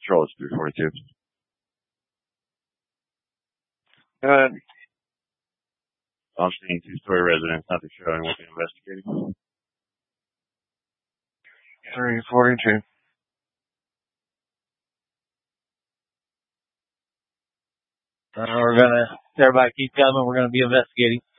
Patrol, it's 342. Go ahead. I'm seeing two-story residence, nothing showing, we'll be investigating. 342. Everybody keep coming, we're gonna be investigating.